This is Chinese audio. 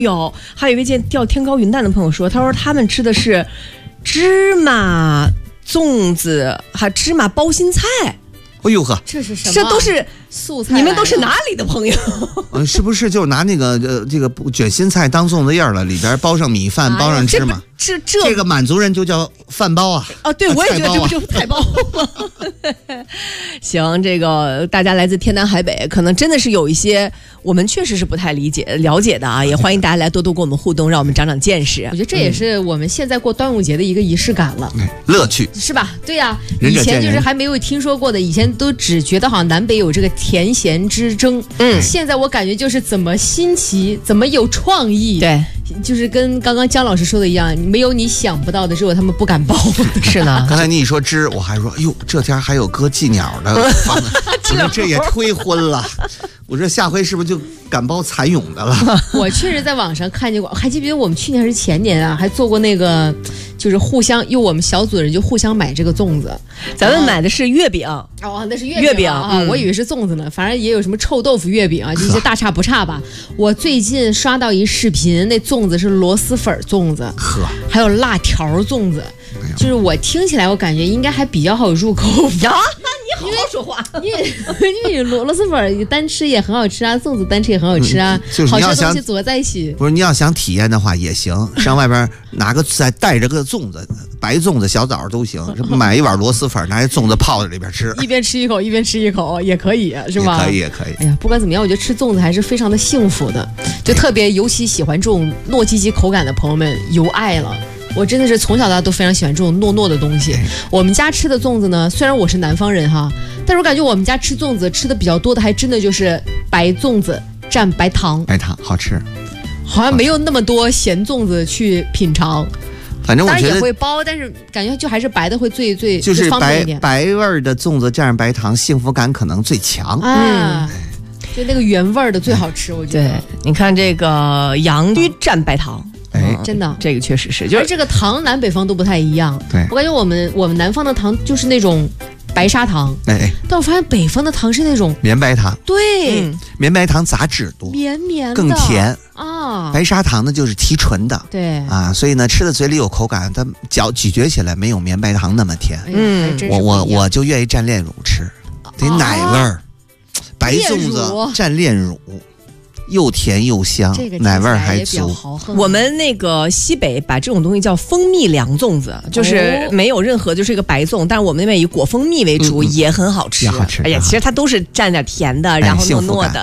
有，还有一位钓天高云淡的朋友说，他说他们吃的是芝麻粽子，还芝麻包心菜。 哎呦呵， 这是什么？ 这都是素菜。 你们都是哪里的朋友？ 是不是就拿那个这个卷心菜当粽子叶了，里边包上米饭，包上芝麻？这个满族人就叫饭包啊！ 哦，对，我也觉得这不就是菜包吗？行，这个大家来自天南海北，可能真的是有一些我们确实是不太了解的啊，也欢迎大家来多多跟我们互动，让我们长长见识。 我觉得这也是我们现在过端午节的一个仪式感了， 乐趣是吧？对呀，以前就是还没有听说过的，以前都只觉得好像南北有这个甜咸之争。现在我感觉就是怎么新奇，怎么有创意。 对。 就是跟刚刚姜老师说的一样，没有你想不到的，只有他们不敢包。 是呢， 刚才你一说芝，我还说，哎呦，这天还有割寄鸟的，我说这也忒荤了。我说下回是不是就敢包蚕蛹的了？ 我确实在网上看见过，还记不记得我们去年还是前年啊，还做过那个，就是互相用我们小组的人就互相买这个粽子。 咱们买的是月饼哦，那是月饼啊，我以为是粽子呢。反正也有什么臭豆腐月饼啊，这些大差不差吧。我最近刷到一视频，那粽子是螺蛳粉粽子，还有辣条粽子。就是我听起来，我感觉应该还比较好入口呀。你好好说话， 因为螺蛳粉单吃也很好吃啊，粽子单吃也很好吃啊，好吃的东西组合在一起。 不是你要想体验的话也行，上外边拿个再带着个粽子，白粽子、小枣都行。买一碗螺蛳粉，拿一粽子泡在里边吃， 一边吃一口一边吃一口也可以，是吧？ 也可以。 哎呀，不管怎么样，我觉得吃粽子还是非常的幸福的，就特别尤其喜欢这种糯叽叽口感的朋友们有爱了。我真的是从小到大都非常喜欢这种糯糯的东西。我们家吃的粽子呢，虽然我是南方人哈，但是我感觉我们家吃粽子吃的比较多的，还真的就是白粽子蘸白糖。 白糖好吃， 好像没有那么多咸粽子去品尝。 反正我觉得当然也会包，但是感觉就还是白的会最就是方便一点。 白味的粽子蘸上白糖，幸福感可能最强。 就那个原味的最好吃，我觉得。 对，你看这个洋芋蘸白糖。 真的， 这个确实是，就是这个糖南北方都不太一样。 对， 我感觉我们南方的糖就是那种白砂糖，但我发现北方的糖是那种绵白糖。 对， 绵白糖杂质多， 绵绵的， 更甜啊。 白砂糖呢就是提纯的， 对啊，所以呢吃的嘴里有口感，它咀嚼起来没有绵白糖那么甜。我就愿意蘸炼乳吃，得奶味儿，白粽子蘸炼乳。又甜又香，奶味还足。 我们那个西北把这种东西叫蜂蜜凉粽子，就是没有任何，就是一个白粽，但是我们那边以果蜂蜜为主，也很好吃。 也好吃。 哎呀，其实它都是蘸点甜的，然后糯糯的。